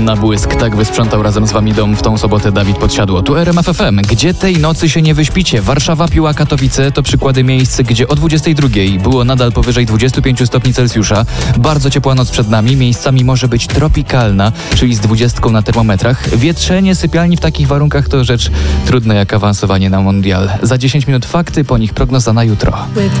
Na błysk tak wysprzątał razem z wami dom w tą sobotę Dawid Podsiadło. Tu RMF FM. Gdzie tej nocy się nie wyśpicie? Warszawa, Piła, Katowice to przykłady miejsc, gdzie o 22 było nadal powyżej 25 stopni Celsjusza. Bardzo ciepła noc przed nami. Miejscami może być tropikalna, czyli z 20 na termometrach. Wietrzenie sypialni w takich warunkach to rzecz trudna jak awansowanie na mundial. Za 10 minut fakty, po nich prognoza na jutro.